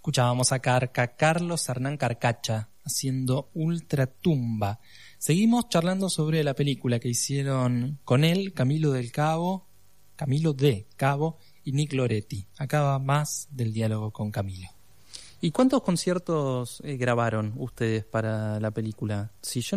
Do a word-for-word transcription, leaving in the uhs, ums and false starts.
Escuchábamos a Carca, Carlos Hernán Carcacha, haciendo Ultratumba. Seguimos charlando sobre la película que hicieron con él, Camilo del Cabo, Camilo de Cabo y Nick Loretti. Acá va más del diálogo con Camilo. ¿Y cuántos conciertos eh, grabaron ustedes para la película? Si yo